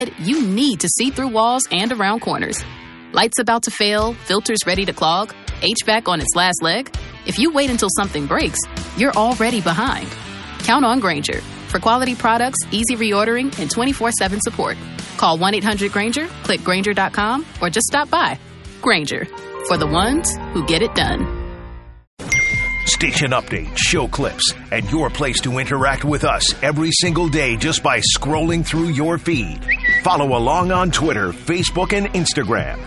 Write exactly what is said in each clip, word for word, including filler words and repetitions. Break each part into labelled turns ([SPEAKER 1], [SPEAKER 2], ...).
[SPEAKER 1] you need to see through walls and around corners. Lights about to fail, filters ready to clog, H V A C on its last leg? If you wait until something breaks, you're already behind. Count on Grainger for quality products, easy reordering, and twenty-four seven support. Call one eight hundred Grainger, click Grainger dot com, or just stop by. Grainger, for the ones who get it done.
[SPEAKER 2] Station updates, show clips, and your place to interact with us every single day just by scrolling through your feed. Follow along on Twitter, Facebook, and Instagram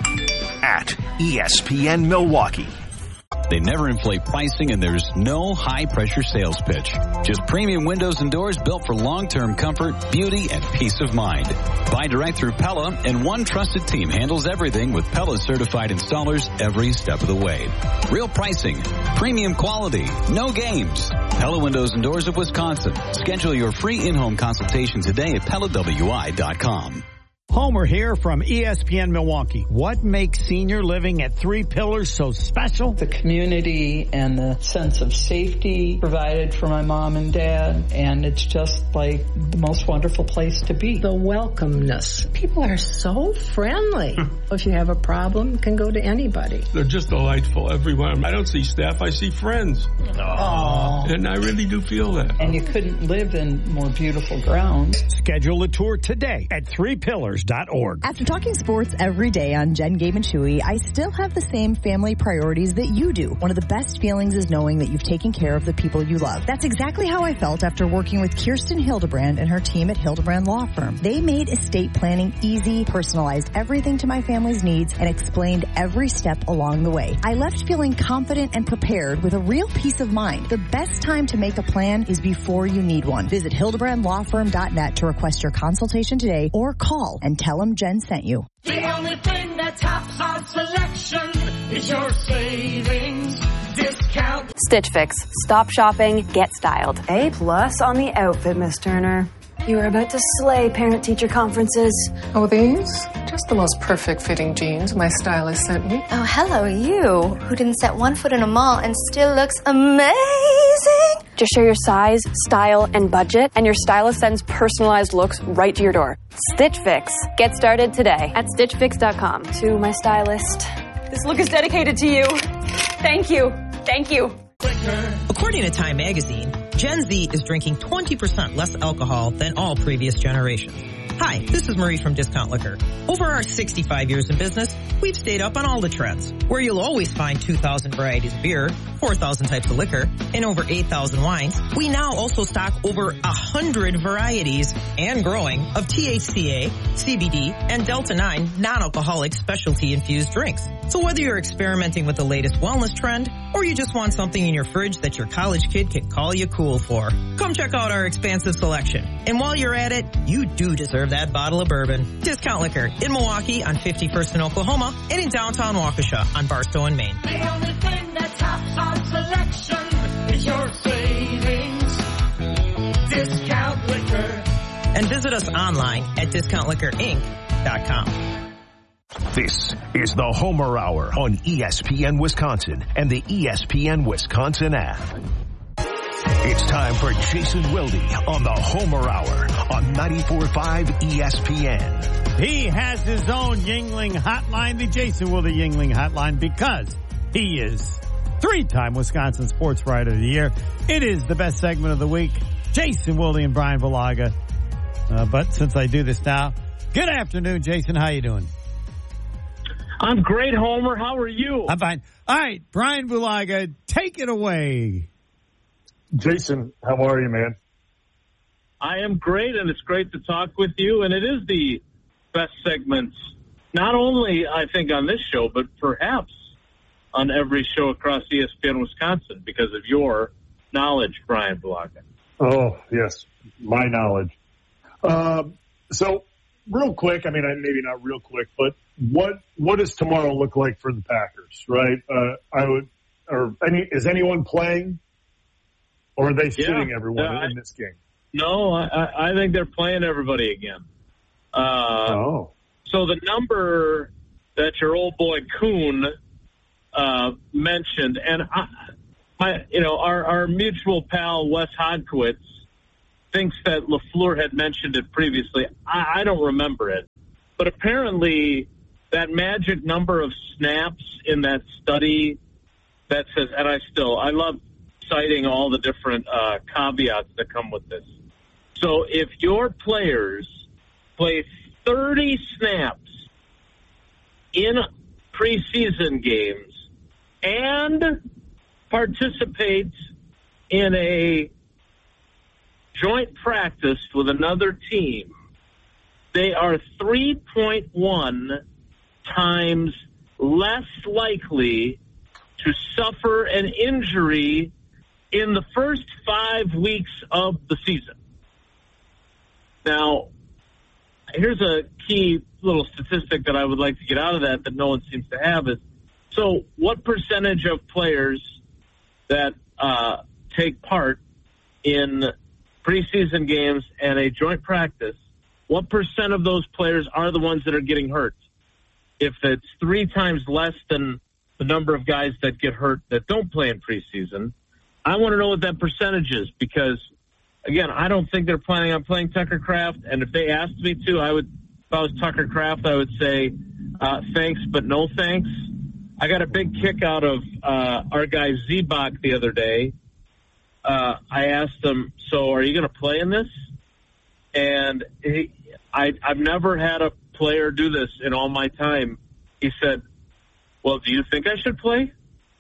[SPEAKER 2] at E S P N Milwaukee.
[SPEAKER 3] They never inflate pricing, and there's no high-pressure sales pitch. Just premium windows and doors built for long-term comfort, beauty, and peace of mind. Buy direct through Pella, and one trusted team handles everything with Pella-certified installers every step of the way. Real pricing, premium quality, no games. Pella Windows and Doors of Wisconsin. Schedule your free in-home consultation today at Pella W I dot com.
[SPEAKER 4] Homer here from E S P N Milwaukee. What makes senior living at Three Pillars so special?
[SPEAKER 5] The community and the sense of safety provided for my mom and dad, and it's just like the most wonderful place to be.
[SPEAKER 6] The welcomeness. People are so friendly. If you have a problem, you can go to anybody.
[SPEAKER 7] They're just delightful, everyone. I don't see staff, I see friends.
[SPEAKER 5] Aww.
[SPEAKER 7] And I really do feel that.
[SPEAKER 5] And you couldn't live in more beautiful grounds.
[SPEAKER 4] Schedule a tour today at three pillars dot org.
[SPEAKER 8] After talking sports every day on Jen, Gabe, and Chewy, I still have the same family priorities that you do. One of the best feelings is knowing that you've taken care of the people you love. That's exactly how I felt after working with Kirsten Hildebrand and her team at Hildebrand Law Firm. They made estate planning easy, personalized everything to my family's needs, and explained every step along the way. I left feeling confident and prepared with a real peace of mind. The best time to make a plan is before you need one. Visit hildebrand law firm dot net to request your consultation today, or call and tell them Jen sent you.
[SPEAKER 9] The only thing that tops our selection is your savings discount.
[SPEAKER 10] Stitch Fix. Stop shopping, get styled.
[SPEAKER 11] A plus on the outfit, Miss Turner. You are about to slay parent-teacher conferences.
[SPEAKER 12] Oh, these? Just the most perfect fitting jeans my stylist sent me.
[SPEAKER 13] Oh, hello, you, who didn't set one foot in a mall and still looks amazing.
[SPEAKER 10] Just share your size, style, and budget, and your stylist sends personalized looks right to your door. Stitch Fix. Get started today at stitch fix dot com.
[SPEAKER 11] To my stylist.
[SPEAKER 10] This look is dedicated to you. Thank you. Thank you.
[SPEAKER 14] According to Time Magazine, Gen Z is drinking twenty percent less alcohol than all previous generations. Hi, this is Marie from Discount Liquor. Over our sixty-five years in business, we've stayed up on all the trends, where you'll always find two thousand varieties of beer, four thousand types of liquor, and over eight thousand wines. We now also stock over one hundred varieties, and growing, of T H C A, C B D, and Delta nine non-alcoholic specialty-infused drinks. So whether you're experimenting with the latest wellness trend, or you just want something in your fridge that your college kid can call you cool for, come check out our expansive selection. And while you're at it, you do deserve that bottle of bourbon. Discount Liquor in Milwaukee on fifty-first in Oklahoma, and in downtown Waukesha on Barstow and Maine.
[SPEAKER 9] The only thing that tops our selection is your savings discount liquor.
[SPEAKER 14] And visit us online at discount liquor inc dot com.
[SPEAKER 2] This is the Homer Hour on E S P N Wisconsin and the E S P N Wisconsin app. It's time for Jason Wilde on the Homer Hour on ninety-four point five E S P N.
[SPEAKER 4] He has his own Yuengling hotline, the Jason Wilde Yuengling hotline, because he is three-time Wisconsin Sports Writer of the Year. It is the best segment of the week. Jason Wilde and Brian Valaga. Uh, but since I do this now, good afternoon, Jason. How you doing?
[SPEAKER 15] I'm great, Homer. How are you?
[SPEAKER 4] I'm fine. All right, Brian Bulaga, take it away.
[SPEAKER 16] Jason, how are you, man?
[SPEAKER 15] I am great, and it's great to talk with you. And it is the best segment, not only, I think, on this show, but perhaps on every show across E S P N Wisconsin because of your knowledge, Brian Bulaga.
[SPEAKER 16] Oh, yes, my knowledge. Um, so, real quick, I mean, maybe not real quick, but what what does tomorrow look like for the Packers, right? Uh, I would, or any is anyone playing, or are they sitting
[SPEAKER 15] yeah,
[SPEAKER 16] everyone
[SPEAKER 15] uh,
[SPEAKER 16] in this game?
[SPEAKER 15] No, I, I think they're playing everybody again. Uh,
[SPEAKER 16] oh,
[SPEAKER 15] so the number that your old boy Kuhn uh, mentioned, and I, I, you know, our our mutual pal Wes Hodkowitz thinks that LaFleur had mentioned it previously. I, I don't remember it. but apparently that magic number of snaps in that study that says, and I still, I love citing all the different uh, caveats that come with this. So if your players play thirty snaps in preseason games and participate in a joint practice with another team, they are three point one times less likely to suffer an injury in the first five weeks of the season. Now, here's a key little statistic that I would like to get out of that that no one seems to have is, so what percentage of players that uh, take part in preseason games and a joint practice, what percent of those players are the ones that are getting hurt? If it's three times less than the number of guys that get hurt that don't play in preseason, I want to know what that percentage is because, again, I don't think they're planning on playing Tucker Kraft, and if they asked me to, I would, if I was Tucker Kraft, I would say uh, thanks, but no thanks. I got a big kick out of uh, our guy Zebak the other day. Uh, I asked him, so are you going to play in this? And he, I, I've never had a player do this in all my time. He said, well, do you think I should play?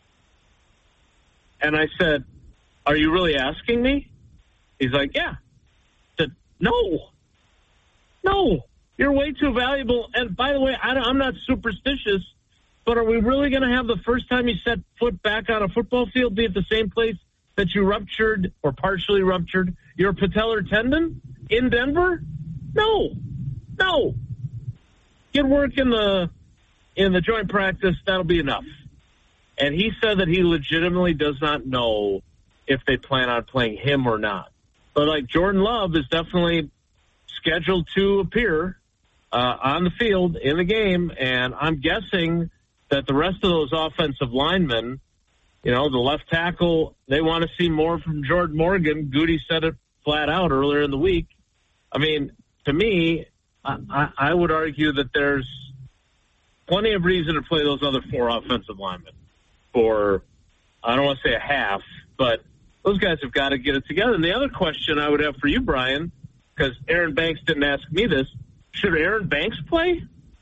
[SPEAKER 15] And I said, are you really asking me? He's like, yeah. I said, no. No. You're way too valuable. And by the way, I don't, I'm not superstitious, but are we really going to have the first time you set foot back on a football field be at the same place that you ruptured or partially ruptured your patellar tendon in Denver? No. No. Get work in the in the joint practice. That'll be enough. And he said that he legitimately does not know if they plan on playing him or not. But, like, Jordan Love is definitely scheduled to appear uh, on the field in the game, and I'm guessing that the rest of those offensive linemen, you know, the left tackle, they want to see more from Jordan Morgan. Goody said it flat out earlier in the week. I mean, to me, I, I, I would argue that there's plenty of reason to play those other four offensive linemen for, I don't want to say a half, but those guys have got to get it together. And the other question I would have for you, Brian, because Aaron Banks didn't ask me this, should Aaron Banks play?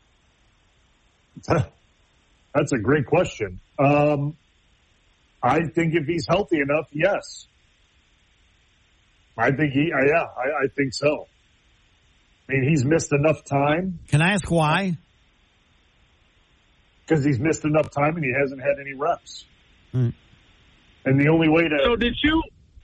[SPEAKER 16] That's a great question. Um, I think if he's healthy enough, yes. I think he, uh, yeah, I, I think so. I mean, he's missed enough time.
[SPEAKER 4] Can I ask why?
[SPEAKER 16] Because he's missed enough time and he hasn't had any reps.
[SPEAKER 4] Hmm.
[SPEAKER 16] And the only way to...
[SPEAKER 15] So did you...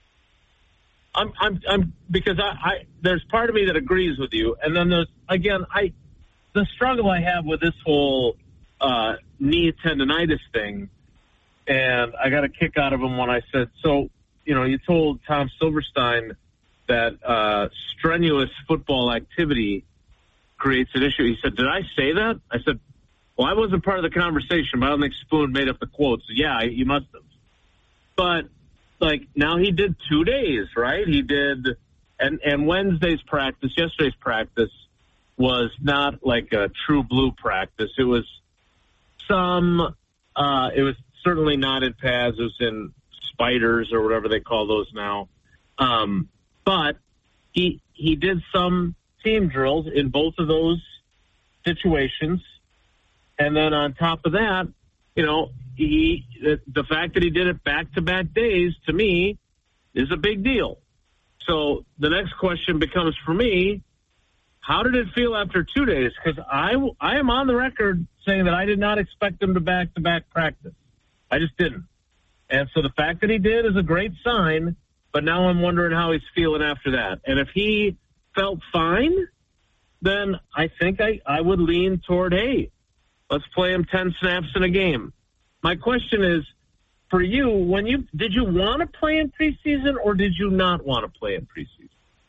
[SPEAKER 15] I'm, I'm, I'm, because I, I, there's part of me that agrees with you. And then there's, again, I, the struggle I have with this whole uh, knee tendonitis thing, and I got a kick out of him when I said, so, you know, you told Tom Silverstein that uh, strenuous football activity creates an issue. He said, did I say that? I said, well, I wasn't part of the conversation, but I don't think Spoon made up the quote. So, yeah, you must have. But, like, now he did two days, right? He did, and, and Wednesday's practice, yesterday's practice was not like a true blue practice. It was some, uh, it was certainly not in pads. It was in spiders or whatever they call those now. Um, but he, he did some team drills in both of those situations. And then on top of that, you know, he the, the fact that he did it back-to-back days, to me, is a big deal. So the next question becomes for me, how did it feel after two days? Because I, I am on the record saying that I did not expect him to back-to-back practice. I just didn't. And so the fact that he did is a great sign, but now I'm wondering how he's feeling after that. And if he felt fine, then I think I, I would lean toward, hey, let's play him ten snaps in a game. My question is, for you, when you did you want to play in preseason or did you not want to play in preseason?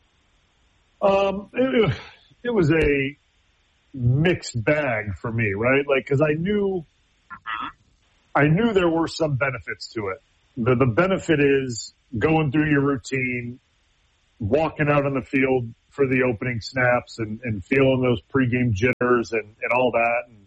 [SPEAKER 16] Um, it, it was a mixed bag for me, right? Like, because I knew, I knew there were some benefits to it. The the benefit is going through your routine, walking out on the field for the opening snaps, and, and feeling those pregame jitters players and, and all that, and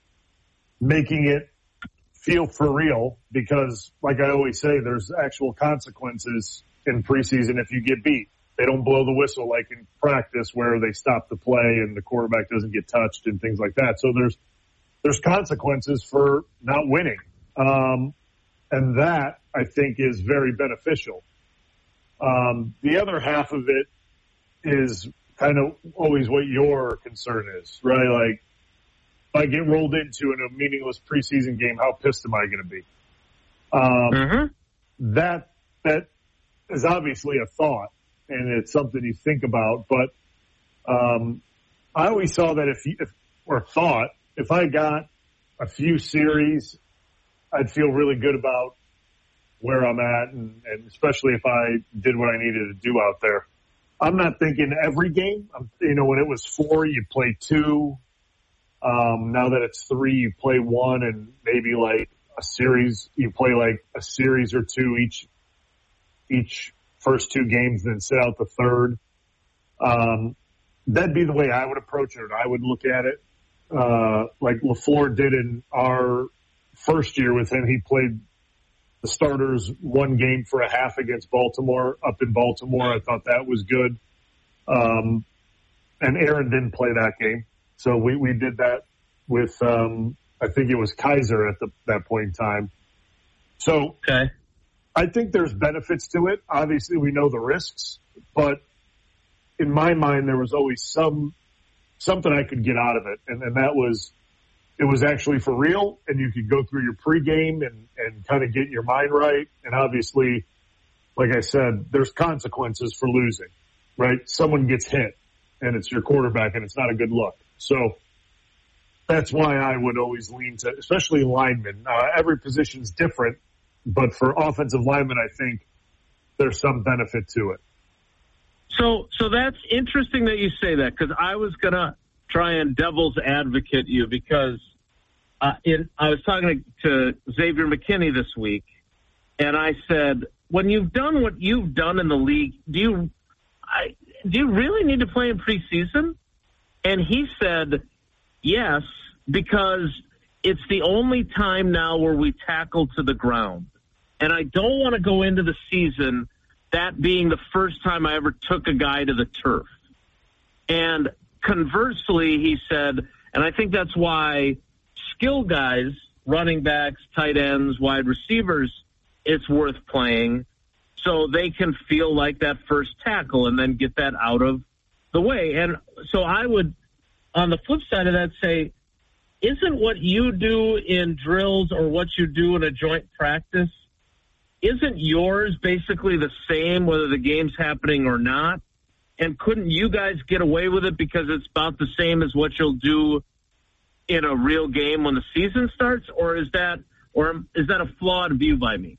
[SPEAKER 16] making it feel for real, because like I always say, there's actual consequences in preseason if you get beat. They don't blow the whistle like in practice where they stop the play and the quarterback doesn't get touched and things like that. So there's there's consequences for not winning. Um, and that, I think, is very beneficial. Um, the other half of it is kind of always what your concern is, right? Like, if I get rolled into in a meaningless preseason game, how pissed am I going to be? Um, mm-hmm. That that is obviously a thought, and it's something you think about. But um, I always saw that if, you, if or thought if I got a few series, I'd feel really good about where I'm at, and, and especially if I did what I needed to do out there. I'm not thinking every game. I'm, you know, when it was four, you play two. Um, now that it's three, you play one, and maybe like a series, you play like a series or two each, each first two games, then sit out the third. Um, that'd be the way I would approach it. I would look at it, uh, like LaFleur did in our first year with him. He played the starters one game for a half against Baltimore up in Baltimore. I thought that was good. Um, and Aaron didn't play that game. So we, we did that with, um, I think it was Kaiser at the, that point in time. So okay. I think there's benefits to it. Obviously we know the risks, but in my mind, there was always some, something I could get out of it. And, and that was, it was actually for real, and you could go through your pregame and, and kind of get your mind right. And obviously, like I said, there's consequences for losing, right? Someone gets hit, and it's your quarterback, and it's not a good look. So that's why I would always lean to, especially linemen. Uh, every position's different, but for offensive linemen, I think there's some benefit to it.
[SPEAKER 15] So, so that's interesting that you say that, because I was gonna try and devil's advocate you, because uh, in, I was talking to, to Xavier McKinney this week, and I said, when you've done what you've done in the league, do you I, do you really need to play in preseason? And he said, yes, because it's the only time now where we tackle to the ground. And I don't want to go into the season that being the first time I ever took a guy to the turf. And conversely, he said, and I think that's why skill guys, running backs, tight ends, wide receivers, it's worth playing so they can feel like that first tackle and then get that out of the way. And so I would, on the flip side of that, say, isn't what you do in drills or what you do in a joint practice, isn't yours basically the same whether the game's happening or not? And couldn't you guys get away with it because it's about the same as what you'll do in a real game when the season starts? Or is that, or is that a flawed view by me?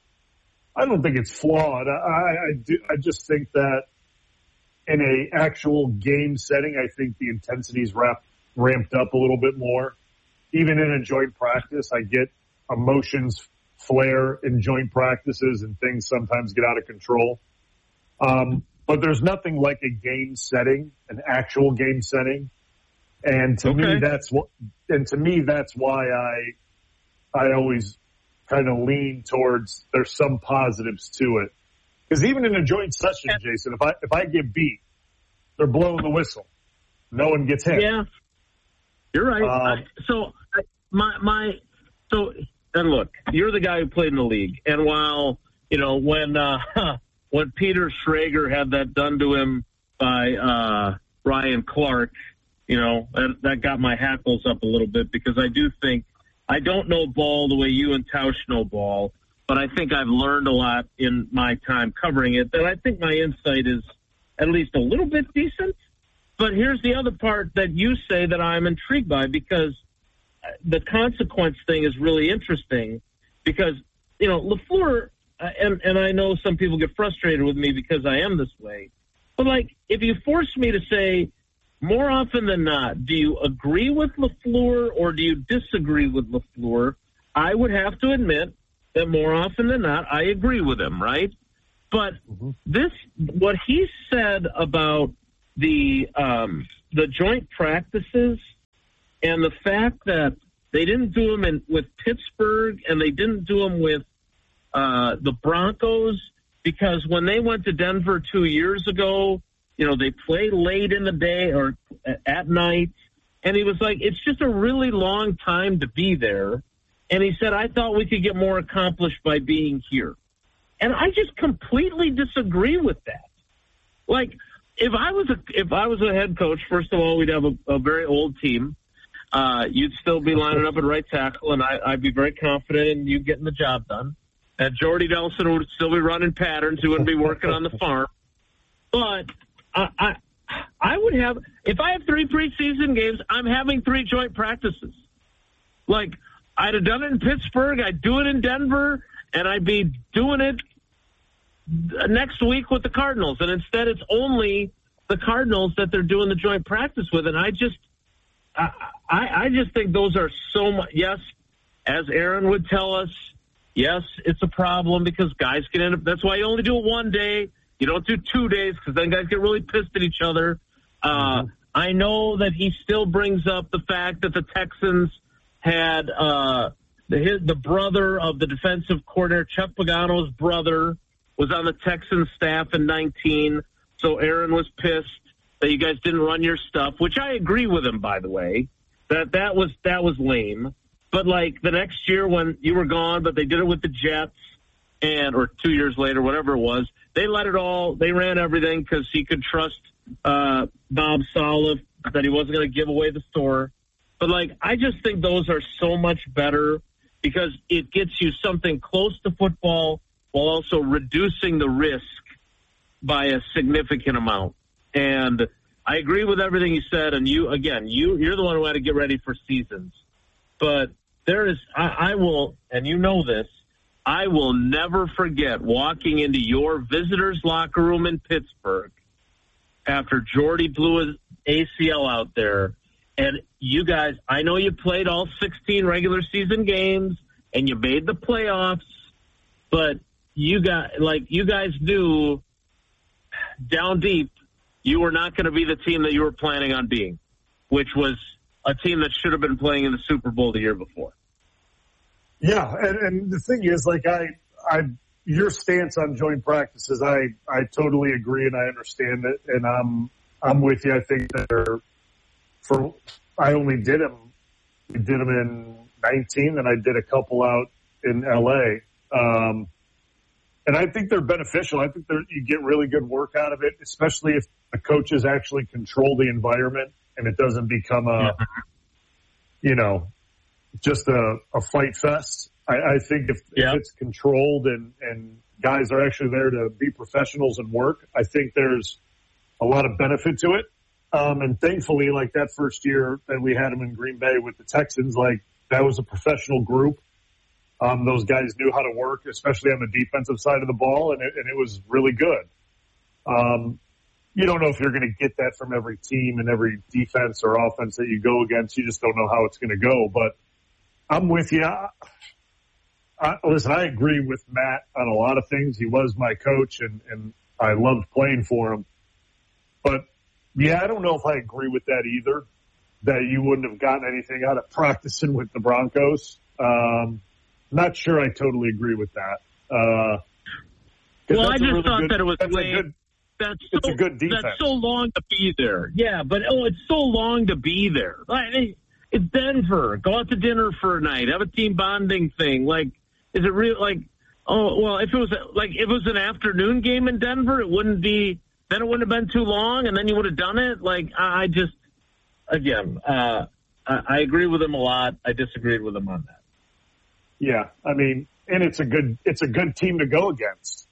[SPEAKER 16] I don't think it's flawed. I, I, do, I just think that in a actual game setting, I think the intensity's wrapped, ramped up a little bit more. Even in a joint practice, I get emotions flare in joint practices and things sometimes get out of control. Um, But there's nothing like a game setting, an actual game setting. And to okay. me, that's what, and to me, that's why I, I always kind of lean towards there's some positives to it. Because even in a joint session, Jason, if I, if I get beat, they're blowing the whistle. No one gets hit.
[SPEAKER 15] Yeah. You're right. Um, I, so I, my, my, so, and look, you're the guy who played in the league. And while, you know, when, uh, when Peter Schrager had that done to him by uh, Ryan Clark, you know, that, that got my hackles up a little bit, because I do think I don't know ball the way you and Tausch know ball, but I think I've learned a lot in my time covering it, that I think my insight is at least a little bit decent. But here's the other part that you say that I'm intrigued by, because the consequence thing is really interesting, because, you know, LaFleur, Uh, and, and I know some people get frustrated with me because I am this way. But, like, if you force me to say, more often than not, do you agree with LaFleur or do you disagree with LaFleur? I would have to admit that more often than not, I agree with him, right? But mm-hmm. this, what he said about the um, the joint practices And the fact that they didn't do them in, with Pittsburgh and they didn't do them with uh, the Broncos, because when they went to Denver two years ago, you know, they play late in the day or at night. And he was like, it's just a really long time to be there. And he said, I thought we could get more accomplished by being here. And I just completely disagree with that. Like, if I was a, if I was a head coach, first of all, we'd have a, a very old team. Uh, you'd still be lining up at right tackle, and I, I'd be very confident in you getting the job done. And Jordy Nelson would still be running patterns. He wouldn't be working on the farm. But I, I, I would have, if I have three preseason games, I'm having three joint practices. Like, I'd have done it in Pittsburgh, I'd do it in Denver, and I'd be doing it next week with the Cardinals. And instead, it's only the Cardinals that they're doing the joint practice with. And I just, I, I, I just think those are so much. Yes, as Aaron would tell us, yes, it's a problem because guys can end up. That's why you only do it one day. You don't do two days because then guys get really pissed at each other. Uh, mm-hmm. I know that he still brings up the fact that the Texans had uh, the his, the brother of the defensive coordinator, Chuck Pagano's brother, was on the Texans staff in nineteen. So Aaron was pissed that you guys didn't run your stuff, which I agree with him, by the way. That that was that was lame. But like the next year when you were gone, but they did it with the Jets, and or two years later, whatever it was, they let it all. They ran everything because he could trust uh, Bob Saleh that he wasn't going to give away the store. But like I just think those are so much better because it gets you something close to football while also reducing the risk by a significant amount. And I agree with everything you said. And you, again, you, you're the one who had to get ready for seasons. But there is, I, I will, and you know this, I will never forget walking into your visitors' locker room in Pittsburgh after Jordy blew his A C L out there. And you guys, I know you played all sixteen regular season games and you made the playoffs, but you got, like, you guys knew down deep you were not going to be the team that you were planning on being, which was a team that should have been playing in the Super Bowl the year before.
[SPEAKER 16] Yeah, and, and the thing is, like, I, I, your stance on joint practices, I, I totally agree and I understand it, and I'm, I'm with you. I think that they're, for, I only did them, we did them in nineteen, and I did a couple out in L A. Um, and I think they're beneficial. I think you get really good work out of it, especially if the coaches actually control the environment and it doesn't become a, yeah. you know, just a, a fight fest. I, I think if, yeah. if it's controlled and, and guys are actually there to be professionals and work, I think there's a lot of benefit to it. Um, and thankfully, like that first year that we had them in Green Bay with the Texans, like that was a professional group. Um, those guys knew how to work, especially on the defensive side of the ball, and it, and it was really good. Um, you don't know if you're going to get that from every team and every defense or offense that you go against. You just don't know how it's going to go. But I'm with you. I, I, listen, I agree with Matt on a lot of things. He was my coach, and, and I loved playing for him. But, yeah, I don't know if I agree with that either, that you wouldn't have gotten anything out of practicing with the Broncos. Um, not sure I totally agree with that. Uh,
[SPEAKER 15] well, I just
[SPEAKER 16] really
[SPEAKER 15] thought
[SPEAKER 16] good,
[SPEAKER 15] that it was
[SPEAKER 16] that's
[SPEAKER 15] lame.
[SPEAKER 16] A good,
[SPEAKER 15] that's so,
[SPEAKER 16] it's a good defense.
[SPEAKER 15] That's so long to be there. Yeah, but, oh, it's so long to be there. Like, it's Denver. Go out to dinner for a night. Have a team bonding thing. Like, is it real? Like, oh, well, if it was, like, if it was an afternoon game in Denver, it wouldn't be, then it wouldn't have been too long, and then you would have done it. Like, I just, again, uh, I, I agree with him a lot. I disagreed with him on that.
[SPEAKER 16] Yeah, I mean, and it's a good, it's a good team to go against.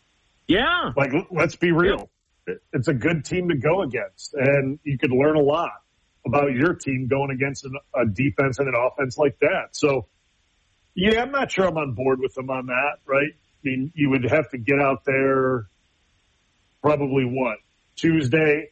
[SPEAKER 15] Yeah.
[SPEAKER 16] Like, let's be real. It's a good team to go against, and you could learn a lot about your team going against an, a defense and an offense like that. So, yeah, I'm not sure I'm on board with them on that, right? I mean, you would have to get out there probably what, Tuesday,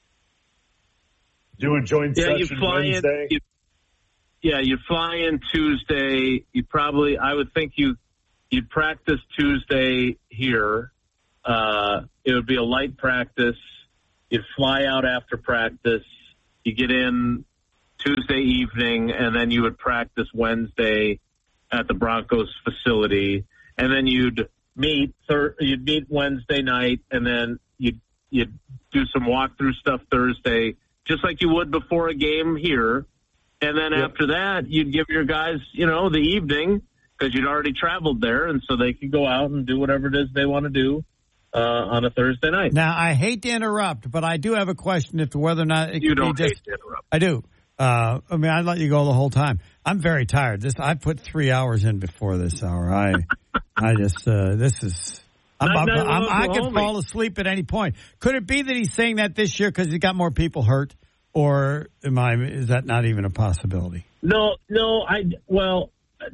[SPEAKER 16] do a joint
[SPEAKER 15] yeah,
[SPEAKER 16] session
[SPEAKER 15] you fly
[SPEAKER 16] Wednesday.
[SPEAKER 15] In, you, yeah, you fly in Tuesday. You probably, I would think you, you'd practice Tuesday here. Uh, it would be a light practice. You'd fly out after practice. You get in Tuesday evening, and then you would practice Wednesday at the Broncos facility, and then you'd meet thir- you'd meet Wednesday night, and then you'd you'd do some walkthrough stuff Thursday, just like you would before a game here, and then yep. after that, you'd give your guys, you know, the evening because you'd already traveled there, and so they could go out and do whatever it is they want to do uh, on a Thursday night.
[SPEAKER 4] Now, I hate to interrupt, but I do have a question as to whether or not it
[SPEAKER 15] you
[SPEAKER 4] could
[SPEAKER 15] don't
[SPEAKER 4] be just.
[SPEAKER 15] hate to interrupt.
[SPEAKER 4] I do. Uh, I mean, I'd let you go the whole time. I'm very tired. This I put three hours in before this hour. I, I just uh, this is. I'm,
[SPEAKER 15] Not,
[SPEAKER 4] I'm,
[SPEAKER 15] not
[SPEAKER 4] I'm, I could
[SPEAKER 15] homie.
[SPEAKER 4] fall asleep at any point. Could it be that he's saying that this year because he got more people hurt, or am I? Is that not even a possibility?
[SPEAKER 15] No, no. I well,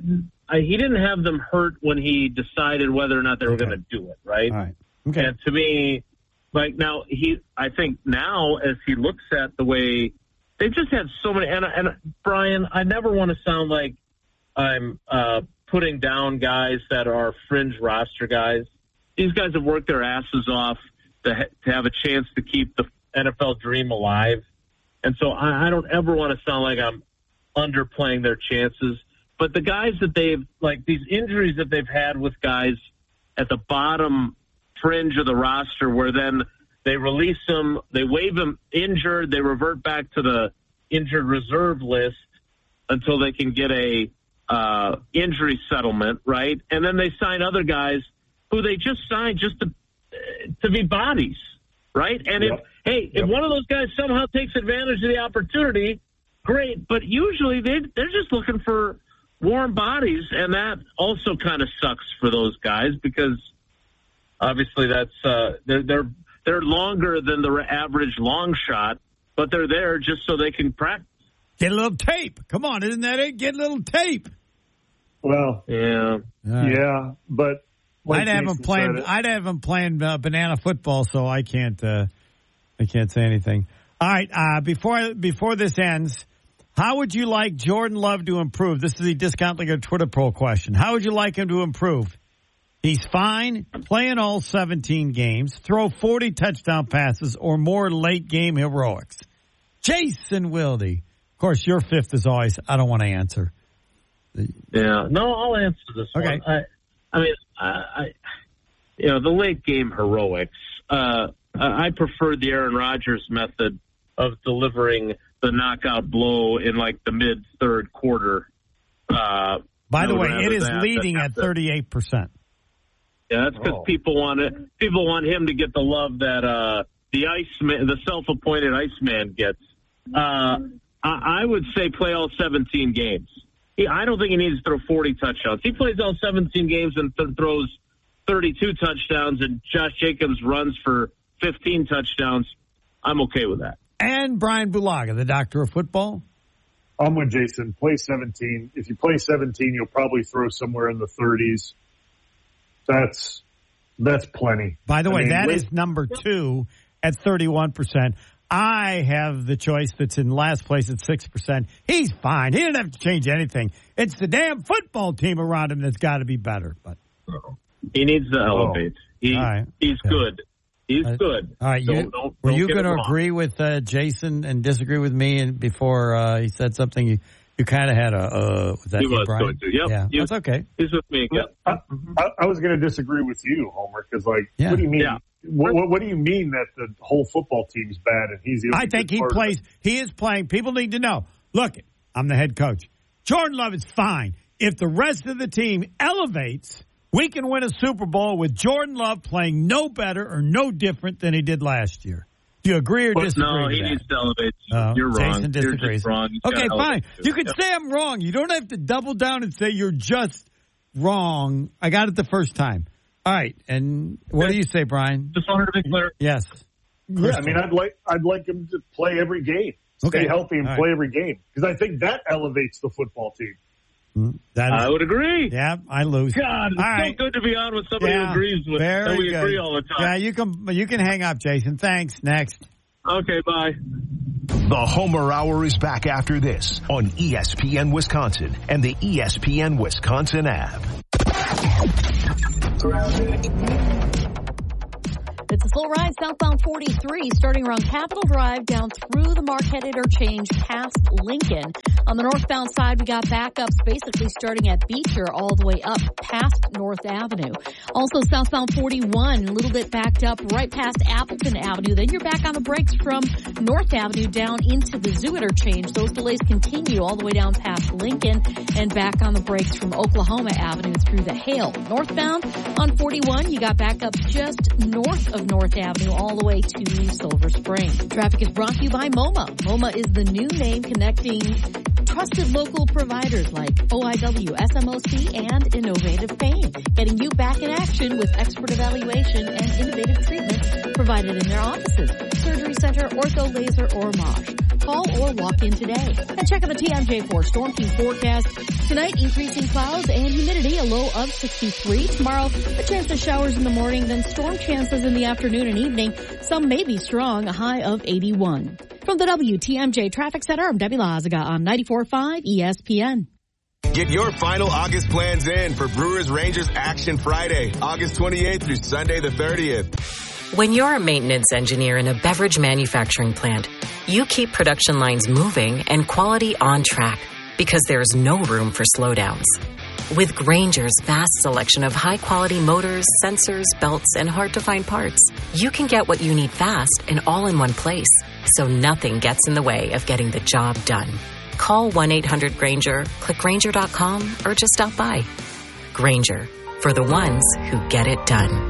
[SPEAKER 15] I, he didn't have them hurt when he decided whether or not they were
[SPEAKER 4] Okay.
[SPEAKER 15] going to do it. Right.
[SPEAKER 4] All right. Okay.
[SPEAKER 15] And to me, like now he, I think now as he looks at the way. They've just had so many, and, and Brian, I never want to sound like I'm uh, putting down guys that are fringe roster guys. These guys have worked their asses off to, ha- to have a chance to keep the N F L dream alive. And so I, I don't ever want to sound like I'm underplaying their chances. But the guys that they've, like these injuries that they've had with guys at the bottom fringe of the roster where then they release them, they waive them injured, they revert back to the injured reserve list until they can get a uh, injury settlement, right? And then they sign other guys who they just signed just to to be bodies, right? And yep. if hey, yep. if one of those guys somehow takes advantage of the opportunity, great. But usually they they're just looking for warm bodies, and that also kind of sucks for those guys because obviously that's uh, they're they're. They're longer than the average long shot, but they're there just so they can practice.
[SPEAKER 4] Get a little tape. Come on, isn't that it? Get a little tape.
[SPEAKER 16] Well,
[SPEAKER 15] yeah,
[SPEAKER 4] right.
[SPEAKER 16] yeah, but like
[SPEAKER 4] I'd have them playing. I'd have them playing uh, banana football, so I can't. Uh, I can't say anything. All right, uh, before before this ends, how would you like Jordan Love to improve? This is the Discount League Twitter poll question. How would you like him to improve? He's fine, playing all seventeen games, throw forty touchdown passes or more late game heroics. Jason Wilde. Of course, your fifth is always, I don't want to answer.
[SPEAKER 15] Yeah, no, I'll answer this
[SPEAKER 4] okay.
[SPEAKER 15] one. I, I mean, I, I, you know, the late game heroics, uh, I prefer the Aaron Rodgers method of delivering the knockout blow in like the mid third quarter. Uh,
[SPEAKER 4] By the way, it is
[SPEAKER 15] that,
[SPEAKER 4] leading
[SPEAKER 15] that,
[SPEAKER 4] at thirty-eight percent.
[SPEAKER 15] Yeah, that's because
[SPEAKER 16] oh.
[SPEAKER 15] people want it. People want him to get the love that uh, the Iceman, the self-appointed Iceman, gets. Uh, I, I would say play all seventeen games. He, I don't think he needs to throw forty touchdowns. He plays all seventeen games and th- throws thirty-two touchdowns, and Josh Jacobs runs for fifteen touchdowns. I'm okay with that.
[SPEAKER 4] And Brian Bulaga, the doctor of football.
[SPEAKER 16] I'm with Jason. Play seventeen. If you play seventeen, you'll probably throw somewhere in the thirties. That's that's plenty.
[SPEAKER 4] By the
[SPEAKER 16] I
[SPEAKER 4] way,
[SPEAKER 16] mean,
[SPEAKER 4] that
[SPEAKER 16] wait,
[SPEAKER 4] is number two at thirty-one percent. I have the choice that's in last place at six percent. He's fine. He didn't have to change anything. It's the damn football team around him that's got to be better. But
[SPEAKER 15] he needs to elevate. He,
[SPEAKER 4] right.
[SPEAKER 15] He's
[SPEAKER 4] okay.
[SPEAKER 15] good. He's
[SPEAKER 4] uh,
[SPEAKER 15] good.
[SPEAKER 4] All right.
[SPEAKER 15] Don't,
[SPEAKER 4] You,
[SPEAKER 15] don't,
[SPEAKER 4] were
[SPEAKER 15] don't
[SPEAKER 4] you
[SPEAKER 15] going
[SPEAKER 4] to agree with uh, Jason and disagree with me and before uh, he said something? You, you kind of had a, uh, was that
[SPEAKER 15] he
[SPEAKER 4] you,
[SPEAKER 15] was
[SPEAKER 4] Brian?
[SPEAKER 15] going to. Yep.
[SPEAKER 4] Yeah,
[SPEAKER 15] He was,
[SPEAKER 4] that's okay.
[SPEAKER 15] He's with me again.
[SPEAKER 16] I, I, I was going to disagree with you, Homer, because, like,
[SPEAKER 4] Yeah.
[SPEAKER 16] what do you mean?
[SPEAKER 15] Yeah.
[SPEAKER 16] What, what, what do you mean that the whole football team's bad and he's the only
[SPEAKER 4] I think
[SPEAKER 16] good
[SPEAKER 4] he
[SPEAKER 16] part of
[SPEAKER 4] plays.
[SPEAKER 16] it?
[SPEAKER 4] He is playing. People need to know. Look, I'm the head coach. Jordan Love is fine. If the rest of the team elevates, we can win a Super Bowl with Jordan Love playing no better or no different than he did last year. Do you agree or
[SPEAKER 15] But
[SPEAKER 4] disagree?
[SPEAKER 15] no,
[SPEAKER 4] with
[SPEAKER 15] he
[SPEAKER 4] that?
[SPEAKER 15] needs to elevate.
[SPEAKER 4] Uh,
[SPEAKER 15] You're wrong.
[SPEAKER 4] Jason
[SPEAKER 15] You're
[SPEAKER 4] disagrees.
[SPEAKER 15] just wrong. He's
[SPEAKER 4] Okay,
[SPEAKER 15] gotta
[SPEAKER 4] fine.
[SPEAKER 15] elevate
[SPEAKER 4] You can
[SPEAKER 15] Yep.
[SPEAKER 4] say I'm wrong. You don't have to double down and say you're just wrong. I got it the first time. All right. And what do you say, Brian?
[SPEAKER 15] Just wanted to be clear.
[SPEAKER 4] Yes.
[SPEAKER 16] Yeah, I mean, I'd like I'd like him to play every game, stay
[SPEAKER 4] Okay.
[SPEAKER 16] healthy, and
[SPEAKER 4] All
[SPEAKER 16] play
[SPEAKER 4] right.
[SPEAKER 16] every game because I think that elevates the football team.
[SPEAKER 4] That is,
[SPEAKER 15] I would agree.
[SPEAKER 4] Yeah, I lose.
[SPEAKER 15] God, it's
[SPEAKER 4] All
[SPEAKER 15] so
[SPEAKER 4] right.
[SPEAKER 15] good to be on with somebody
[SPEAKER 4] Yeah,
[SPEAKER 15] who agrees with
[SPEAKER 4] very
[SPEAKER 15] that we
[SPEAKER 4] good.
[SPEAKER 15] agree all the time.
[SPEAKER 4] Yeah, you can you can hang up, Jason. Thanks. Next.
[SPEAKER 15] Okay, bye.
[SPEAKER 2] The Homer Hour is back after this on E S P N Wisconsin and the E S P N Wisconsin app.
[SPEAKER 17] It's a full ride southbound forty-three starting around Capitol Drive down through the Marquette Interchange past Lincoln. On the northbound side, we got backups basically starting at Beecher all the way up past North Avenue. Also southbound forty-one, a little bit backed up right past Appleton Avenue. Then you're back on the brakes from North Avenue down into the Zoo Interchange. Those delays continue all the way down past Lincoln and back on the brakes from Oklahoma Avenue through the Hale. Northbound on forty-one, you got backups just north of North Avenue all the way to Silver Spring. Traffic is brought to you by MoMA. MoMA is the new name connecting trusted local providers like O I W, S M O C, and Innovative Pain, getting you back in action with expert evaluation and innovative treatment provided in their offices. Surgery Center, Ortho, Laser, or Mosh. Call or walk in today. And check out the T M J four Storm Team forecast. Tonight, increasing clouds and humidity, a low of sixty-three. Tomorrow, a chance of showers in the morning, then storm chances in the afternoon and evening. Some may be strong, a high of eighty-one. From the W T M J Traffic Center, I'm Debbie Lazaga on ninety-four point five E S P N.
[SPEAKER 18] Get your final August plans in for Brewers Rangers Action Friday, August twenty-eighth through Sunday the thirtieth.
[SPEAKER 19] When you're a maintenance engineer in a beverage manufacturing plant, you keep production lines moving and quality on track because there's no room for slowdowns. With Grainger's vast selection of high-quality motors, sensors, belts, and hard-to-find parts, you can get what you need fast and all in one place, so nothing gets in the way of getting the job done. Call one eight hundred Grainger, click Grainger dot com, or just stop by. Grainger, for the ones who get it done.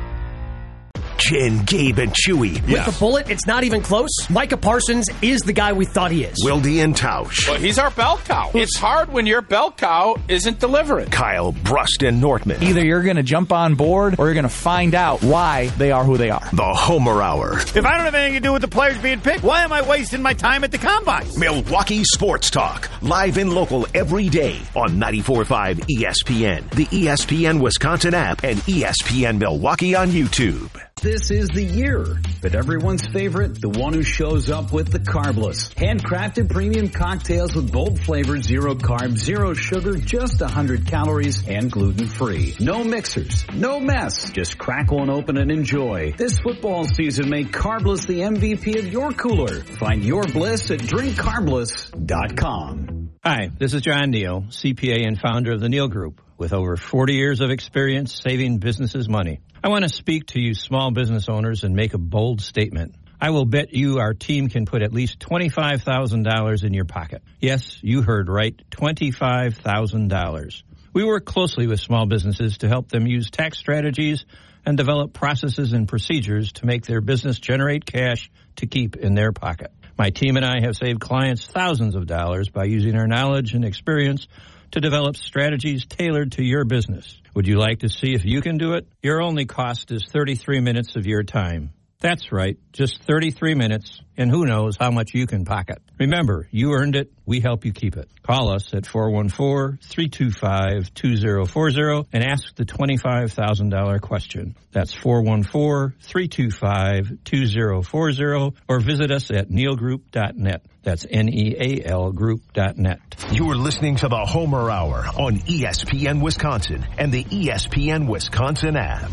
[SPEAKER 2] Jen, Gabe, and Chewy.
[SPEAKER 20] With the bullet, it's not even close. Micah Parsons is the guy we thought he is.
[SPEAKER 2] Wilde and Tausch.
[SPEAKER 21] Well, he's our bell cow. It's hard when your bell cow isn't delivering.
[SPEAKER 2] Kyle, Brust, and Nortman.
[SPEAKER 22] Either you're going to jump on board or you're going to find out why they are who they are.
[SPEAKER 2] The Homer Hour.
[SPEAKER 4] If I don't have anything to do with the players being picked, why am I wasting my time at the Combine?
[SPEAKER 2] Milwaukee Sports Talk. Live and local every day on ninety-four point five E S P N, the E S P N Wisconsin app, and E S P N Milwaukee on YouTube.
[SPEAKER 3] This is the year, but everyone's favorite, the one who shows up with the Carbless. Handcrafted premium cocktails with bold flavors, zero carbs, zero sugar, just one hundred calories, and gluten-free. No mixers, no mess. Just crack one open and enjoy. This football season, make Carbless the M V P of your cooler. Find your bliss at drink carbless dot com.
[SPEAKER 23] Hi, this is John Neal, C P A and founder of the Neal Group, with over forty years of experience saving businesses money. I want to speak to you small business owners and make a bold statement. I will bet you our team can put at least twenty-five thousand dollars in your pocket. Yes, you heard right, twenty-five thousand dollars. We work closely with small businesses to help them use tax strategies and develop processes and procedures to make their business generate cash to keep in their pocket. My team and I have saved clients thousands of dollars by using our knowledge and experience to develop strategies tailored to your business. Would you like to see if you can do it? Your only cost is thirty-three minutes of your time. That's right, just thirty-three minutes, and who knows how much you can pocket. Remember, you earned it, we help you keep it. Call us at four one four, three two five, two zero four zero and ask the twenty-five thousand dollars question. That's four one four, three two five, two zero four zero, or visit us at neal group dot net. That's N E A L group dot net.
[SPEAKER 2] You're listening to the Homer Hour on E S P N Wisconsin and the E S P N Wisconsin app.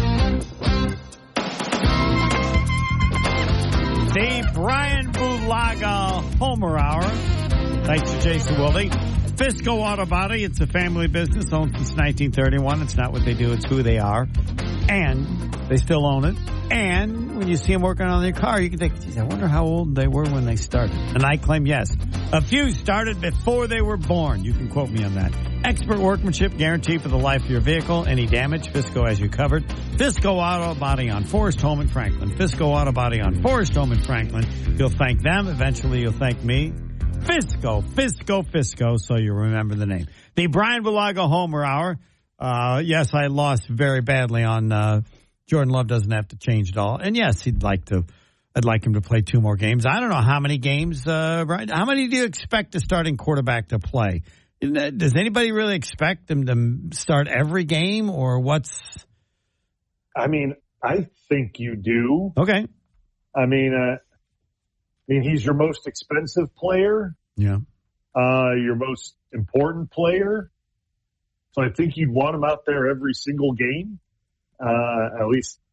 [SPEAKER 4] The Brian Bulaga Homer Hour. Thanks to Jason Wilde. Fisco Auto Body, it's a family business owned since nineteen thirty-one. It's not what they do, it's who they are. And they still own it. And when you see them working on their car, you can think, geez, I wonder how old they were when they started. And I claim yes. A few started before they were born. You can quote me on that. Expert workmanship guaranteed for the life of your vehicle. Any damage, Fisco has you covered. Fisco Auto Body on Forest Home in Franklin. Fisco Auto Body on Forest Home in Franklin. You'll thank them. Eventually you'll thank me. Fisco, Fisco, Fisco, so you remember the name. The Brian Bulaga Homer Hour. Uh, yes, I lost very badly on uh, Jordan Love doesn't have to change at all. And yes, he'd like to. I'd like him to play two more games. I don't know how many games, uh, right? How many do you expect a starting quarterback to play? Does anybody really expect him to start every game, or what's?
[SPEAKER 16] I mean, I think you do.
[SPEAKER 4] Okay.
[SPEAKER 16] I mean, uh, I mean, he's your most expensive player.
[SPEAKER 4] Yeah.
[SPEAKER 16] Uh, your most important player. So I think you'd want him out there every single game. Uh, at least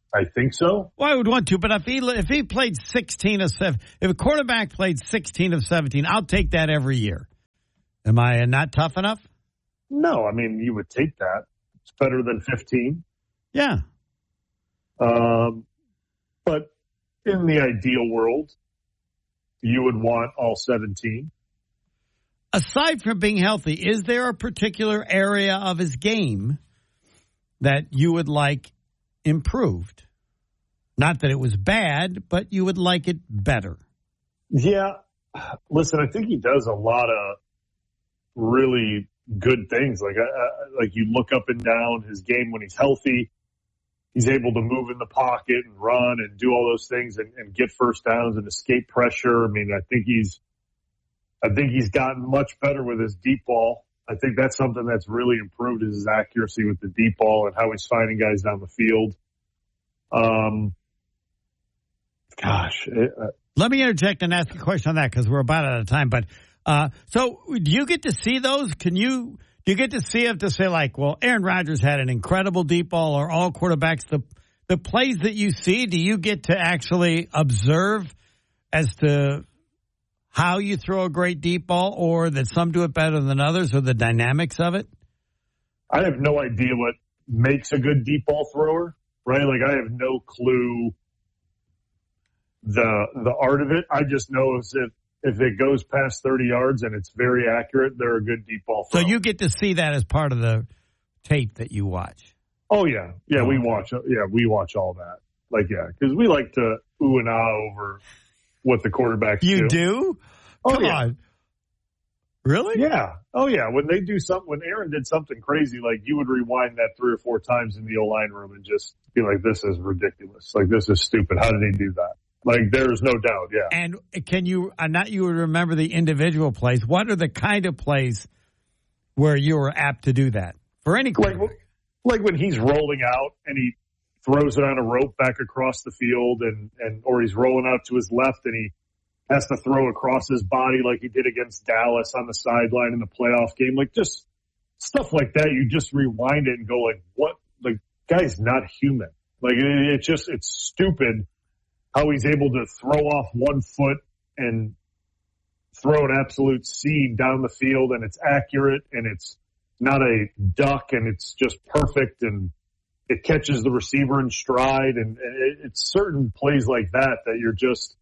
[SPEAKER 16] I think so.
[SPEAKER 4] Well, I would want to, but if he if he played sixteen of seven, if a quarterback played sixteen of seventeen, I'll take that every year. Am I not tough enough?
[SPEAKER 16] No, I mean, you would take that. It's better than fifteen.
[SPEAKER 4] Yeah.
[SPEAKER 16] Um, but in the ideal world, you would want all seventeen.
[SPEAKER 4] Aside from being healthy, is there a particular area of his game that you would like improved? Not that it was bad, but you would like it better.
[SPEAKER 16] Yeah. Listen, I think he does a lot of really good things. Like, uh, like you look up and down his game when he's healthy. He's able to move in the pocket and run and do all those things and, and get first downs and escape pressure. I mean, I think he's, I think he's gotten much better with his deep ball. I think that's something that's really improved is his accuracy with the deep ball and how he's finding guys down the field. Um, gosh. It, uh,
[SPEAKER 4] Let me interject and ask a question on that because we're about out of time. But uh, so do you get to see those? Can you do you get to see if to say like, well, Aaron Rodgers had an incredible deep ball or all quarterbacks, the the plays that you see, do you get to actually observe as to how you throw a great deep ball or that some do it better than others or the dynamics of it?
[SPEAKER 16] I have no idea what makes a good deep ball thrower, right? Like I have no clue the the art of it. I just know if if it goes past thirty yards and it's very accurate, they're a good deep ball thrower.
[SPEAKER 4] So you get to see that as part of the tape that you watch.
[SPEAKER 16] Oh yeah, yeah, we watch. Yeah, we watch all that. Like yeah, because we like to ooh and ah over what the quarterbacks do.
[SPEAKER 4] You do?
[SPEAKER 16] Oh,
[SPEAKER 4] Come
[SPEAKER 16] yeah.
[SPEAKER 4] on. Really?
[SPEAKER 16] Yeah. Oh yeah. When they do something, when Aaron did something crazy, like you would rewind that three or four times in the O-line room and just be like, "This is ridiculous. Like this is stupid. How did he do that?" Like there's no doubt. Yeah.
[SPEAKER 4] And can you? Uh, not you would remember the individual plays. What are the kind of plays where you were apt to do that for any quarterback?
[SPEAKER 16] Like, like when he's rolling out and he throws it on a rope back across the field, and and or he's rolling out to his left and he has to throw across his body like he did against Dallas on the sideline in the playoff game. Like just stuff like that. You just rewind it and go like, what? Like guy's not human. Like it, it just, it's stupid how he's able to throw off one foot and throw an absolute seed down the field and it's accurate and it's not a duck and it's just perfect and it catches the receiver in stride. And it, it's certain plays like that that you're just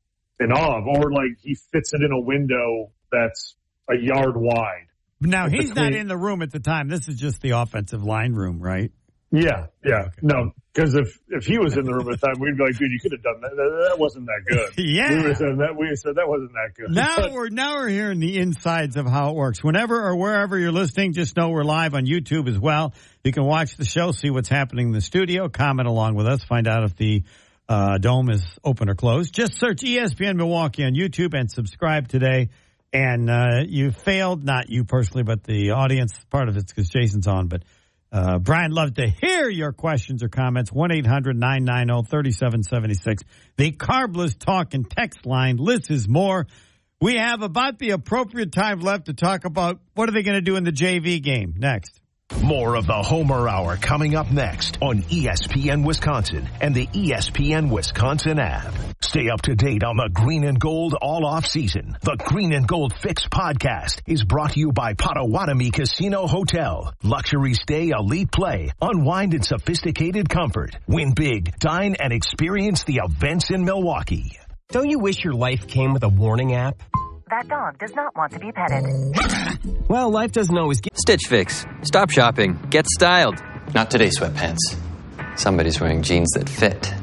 [SPEAKER 16] in awe of, or like he fits it in a window that's a yard wide.
[SPEAKER 4] Now, he's not in the room at the time. This is just the offensive line room, right?
[SPEAKER 16] Yeah, yeah. Okay. No, because if, if he was in the room at the time, we'd be like, dude, you could have done that. That, that wasn't that good.
[SPEAKER 4] Yeah.
[SPEAKER 16] We would have said that, we would have said that wasn't that good.
[SPEAKER 4] Now
[SPEAKER 16] but,
[SPEAKER 4] we're, now we're hearing the insides of how it works. Whenever or wherever you're listening, just know we're live on YouTube as well. You can watch the show, see what's happening in the studio, comment along with us, find out if the Uh, Dome is open or closed. Just search E S P N Milwaukee on YouTube and subscribe today. And uh, you failed, not you personally, but the audience. Part of it's because Jason's on. But uh, Brian, love to hear your questions or comments. one eight hundred nine nine zero three seven seven six. The Carbless Talk and Text line. Liz is more. We have about the appropriate time left to talk about what are they going to do in the J V game next.
[SPEAKER 2] More of the Homer Hour coming up next on E S P N Wisconsin and the E S P N Wisconsin app. Stay up to date on the Green and Gold all off season. The Green and Gold Fix podcast is brought to you by Potawatomi Casino Hotel. Luxury stay, elite play, unwind in sophisticated comfort. Win big, dine and experience the events in Milwaukee.
[SPEAKER 1] Don't you wish your life came with a warning app?
[SPEAKER 6] That dog does not want to be petted.
[SPEAKER 1] Well, life doesn't always get...
[SPEAKER 7] Stitch Fix. Stop shopping. Get styled. Not today, sweatpants. Somebody's wearing jeans that fit.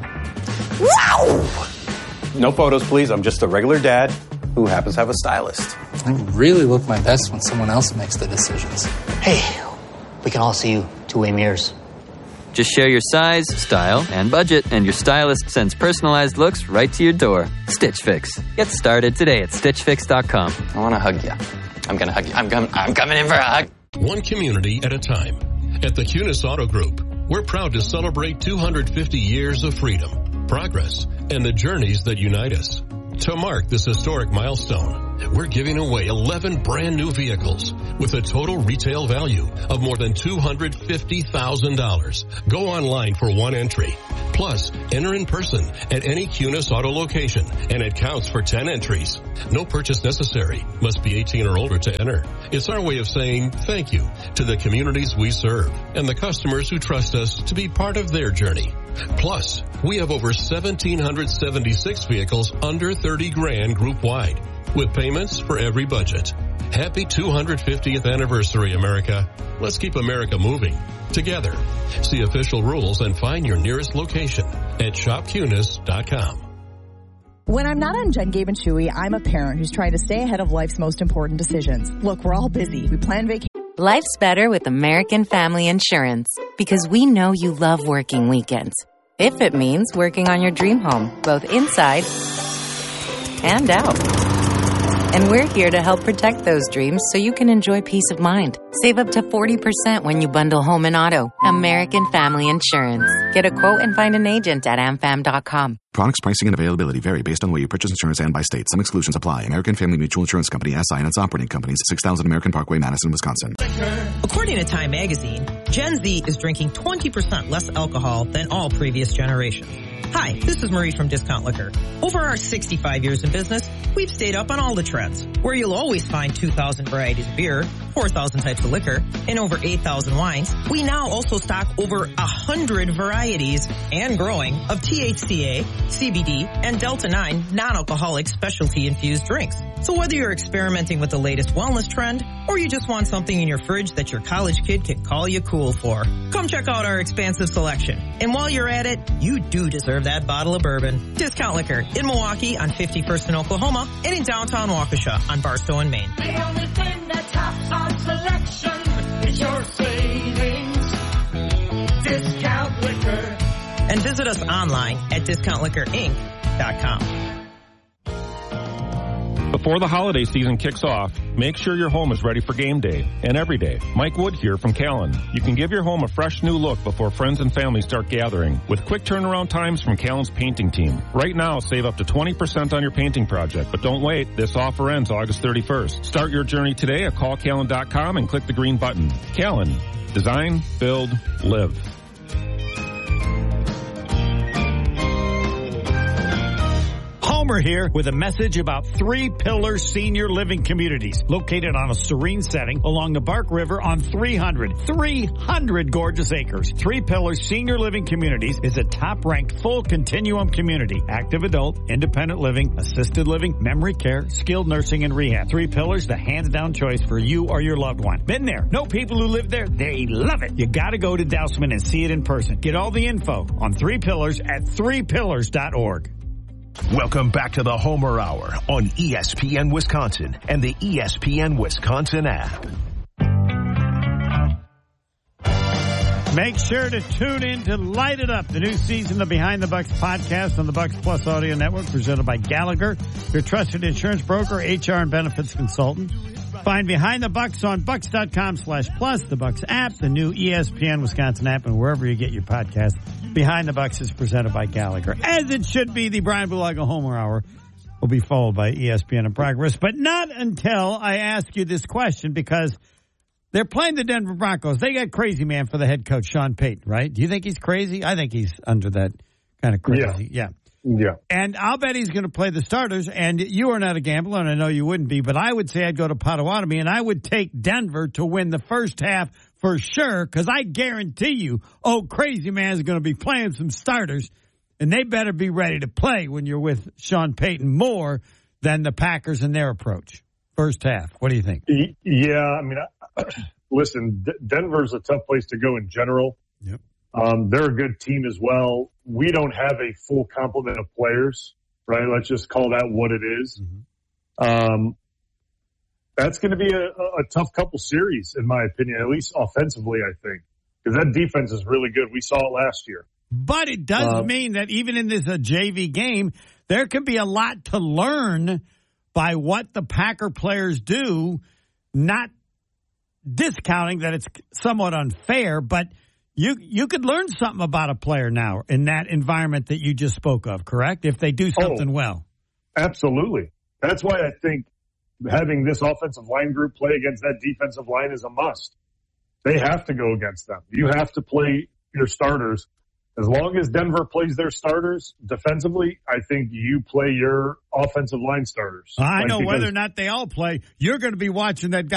[SPEAKER 24] Wow! No photos, please. I'm just a regular dad who happens to have a stylist.
[SPEAKER 25] I really look my best when someone else makes the decisions.
[SPEAKER 26] Hey, we can all see you two-way mirrors.
[SPEAKER 7] Just share your size, style, and budget, and your stylist sends personalized looks right to your door. Stitch Fix. Get started today at stitch fix dot com. I want to hug you. I'm going to hug you. I'm, com- I'm coming in for a hug.
[SPEAKER 27] One community at a time. At the Kunis Auto Group, we're proud to celebrate two hundred fifty years of freedom, progress, and the journeys that unite us. To mark this historic milestone, we're giving away eleven brand new vehicles with a total retail value of more than two hundred fifty thousand dollars. Go online for one entry. Plus, enter in person at any Cunis Auto location, and it counts for ten entries. No purchase necessary. Must be eighteen or older to enter. It's our way of saying thank you to the communities we serve and the customers who trust us to be part of their journey. Plus, we have over one thousand seven hundred seventy-six vehicles under thirty grand group wide, with payments for every budget. Happy two hundred fiftieth anniversary, America. Let's keep America moving together. See official rules and find your nearest location at shop cunis dot com.
[SPEAKER 5] When I'm not on Jen, Gabe, and Chewy, I'm a parent who's trying to stay ahead of life's most important decisions. Look, we're all busy. We plan vacations.
[SPEAKER 8] Life's better with American Family Insurance because we know you love working weekends. If it means working on your dream home, both inside and out. And we're here to help protect those dreams so you can enjoy peace of mind. Save up to forty percent when you bundle home and auto. American Family Insurance. Get a quote and find an agent at am fam dot com.
[SPEAKER 9] Products, pricing, and availability vary based on where you purchase insurance and by state. Some exclusions apply. American Family Mutual Insurance Company, S I and its operating companies, six thousand American Parkway, Madison, Wisconsin.
[SPEAKER 14] According to Time Magazine, Gen Z is drinking twenty percent less alcohol than all previous generations. Hi, this is Marie from Discount Liquor. Over our sixty-five years in business, we've stayed up on all the trends, where you'll always find two thousand varieties of beer, four thousand types of liquor, and over eight thousand wines. We now also stock over one hundred varieties, and growing, of T H C A, C B D, and Delta nine non-alcoholic specialty-infused drinks. So whether you're experimenting with the latest wellness trend, or you just want something in your fridge that your college kid can call you cool for, come check out our expansive selection. And while you're at it, you do deserve that bottle of bourbon. Discount Liquor in Milwaukee on fifty-first in Oklahoma and in downtown Waukesha on Barstow and Maine.
[SPEAKER 10] The only thing that tops our selection is your savings. Discount Liquor.
[SPEAKER 14] And visit us online at discount liquor inc dot com.
[SPEAKER 11] Before the holiday season kicks off, make sure your home is ready for game day and every day. Mike Wood here from Callan. You can give your home a fresh new look before friends and family start gathering with quick turnaround times from Callan's painting team. Right now, save up to twenty percent on your painting project, but don't wait. This offer ends August thirty-first. Start your journey today at call callan dot com and click the green button. Callan. Design, build, live.
[SPEAKER 4] Homer here with a message about Three Pillars Senior Living Communities, located on a serene setting along the Bark River on three hundred. three hundred gorgeous acres. Three Pillars Senior Living Communities is a top-ranked full continuum community. Active adult, independent living, assisted living, memory care, skilled nursing, and rehab. Three Pillars, the hands-down choice for you or your loved one. Been there. Know people who live there. They love it. You gotta go to Dousman and see it in person. Get all the info on Three Pillars at three pillars dot org.
[SPEAKER 2] Welcome back to the Homer Hour on E S P N Wisconsin and the E S P N Wisconsin app.
[SPEAKER 4] Make sure to tune in to Light It Up, the new season of Behind the Bucks podcast on the Bucks Plus Audio Network, presented by Gallagher, your trusted insurance broker, H R and benefits consultant. Find Behind the Bucks on bucks dot com slash plus, the Bucks app, the new E S P N Wisconsin app, and wherever you get your podcast. Behind the Bucks is presented by Gallagher. As it should be, the Brian Bulaga Homer Hour will be followed by E S P N in progress, but not until I ask you this question, because they're playing the Denver Broncos. They got crazy man for the head coach, Sean Payton, right? Do you think he's crazy? I think he's under that kind of crazy. Yeah.
[SPEAKER 16] Yeah. yeah.
[SPEAKER 4] And I'll bet he's going to play the starters, and you are not a gambler, and I know you wouldn't be, but I would say I'd go to Potawatomi, and I would take Denver to win the first half for sure, because I guarantee you, oh, crazy man is going to be playing some starters, and they better be ready to play when you're with Sean Payton more than the Packers and their approach. First half. What do you think?
[SPEAKER 16] Yeah, I mean, I, listen, D- Denver's a tough place to go in general.
[SPEAKER 4] Yep.
[SPEAKER 16] Um, they're a good team as well. We don't have a full complement of players, right? Let's just call that what it is. Mm-hmm. Um, that's going to be a, a tough couple series, in my opinion, at least offensively, I think, because that defense is really good. We saw it last year.
[SPEAKER 4] But it does um, mean that even in this uh, J V game, there can be a lot to learn by what the Packer players do, not discounting that it's somewhat unfair, but you you could learn something about a player now in that environment that you just spoke of, correct? If they do something
[SPEAKER 16] oh,
[SPEAKER 4] well.
[SPEAKER 16] Absolutely. That's why I think having this offensive line group play against that defensive line is a must. They have to go against them. You have to play your starters. As long as Denver plays their starters defensively, I think you play your offensive line starters.
[SPEAKER 4] I
[SPEAKER 16] like,
[SPEAKER 4] know whether or not they all play. You're going to be watching that guy